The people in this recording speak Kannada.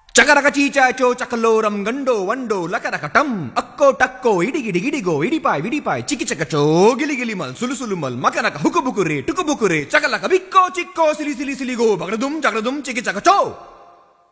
ಚಕರಕ ಚೀಚಾಚೋ ಚಕಲೋರಂ ಗಂಡೋ ವಂಡೋ ಲಕರಕ ಟಂ ಅಕ್ಕೋ ಟಕ್ಕೋ ಇಡಿಗಿಡಿ ಗಿಡಿಗೋ ಇಡಿಪಾಯ್ ವಿಡಿಪಾಯ್ ಚಿಕಿ ಚಕಚೋ ಗಿಲಿ ಗಿಲಿ ಮಲ್ ಸುಲು ಸುಲು ಮಲ್ ಮಕನಕ ಹುಕುಬುಕುರೆ ಟುಕುಬುಕುರೆ ಚಕಲಕ ಬಿಕ್ಕೋ ಚಿಕ್ಕೋ ಸಿಲಿ ಸಿಲಿ ಸಿಲಿಗೋ ಬಗಡದುಂ ಚಕಡದುಂ ಚಿಕಿ ಚಕಚೋ